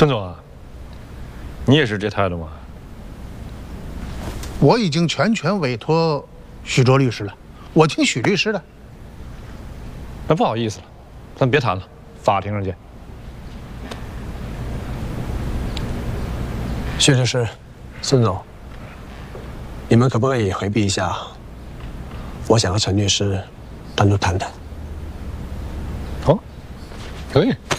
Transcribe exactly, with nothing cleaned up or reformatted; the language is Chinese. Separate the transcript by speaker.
Speaker 1: 孙总啊，你也是这态度吗？
Speaker 2: 我已经全权委托许卓律师了，我听许律师的。
Speaker 1: 那不好意思了，咱别谈了，法庭上见。
Speaker 3: 许律师，孙总，你们可不可以回避一下？我想和陈律师单独谈谈。
Speaker 1: 好，可以。